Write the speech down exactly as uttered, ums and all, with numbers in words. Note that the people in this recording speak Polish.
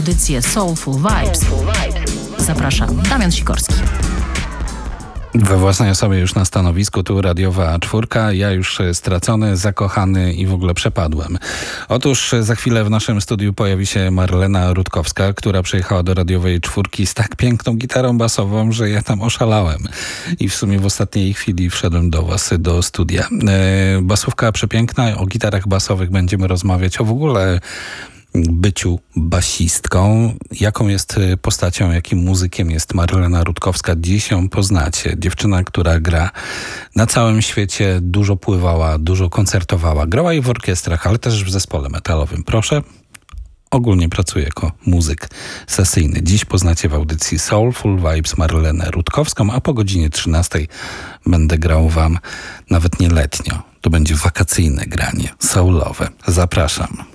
Audycję Soulful Vibes. Zaprasza Damian Sikorski. We własnej osobie już na stanowisku, tu radiowa czwórka, ja już stracony, zakochany i w ogóle przepadłem. Otóż za chwilę w naszym studiu pojawi się Marlena Rutkowska, która przyjechała do radiowej czwórki z tak piękną gitarą basową, że ja tam oszalałem. I w sumie w ostatniej chwili wszedłem do was do studia. E, basówka przepiękna, o gitarach basowych będziemy rozmawiać, o w ogóle byciu basistką. Jaką jest postacią, jakim muzykiem jest Marlena Rutkowska? Dziś ją poznacie. Dziewczyna, która gra na całym świecie, dużo pływała, dużo koncertowała. Grała i w orkiestrach, ale też w zespole metalowym. Proszę. Ogólnie pracuje jako muzyk sesyjny. Dziś poznacie w audycji Soulful Vibes Marlenę Rutkowską, a po godzinie trzynastej będę grał wam nawet nie letnio. To będzie wakacyjne granie, soulowe. Zapraszam.